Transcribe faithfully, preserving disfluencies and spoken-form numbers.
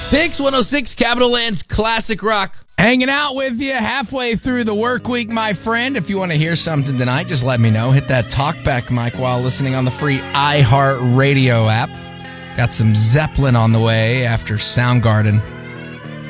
Pix one oh six, Capital Land's Classic Rock. Hanging out with you halfway through the work week, my friend. If you want to hear something tonight, just let me know. Hit that talkback mic while listening on the free iHeartRadio app. Got some Zeppelin on the way after Soundgarden.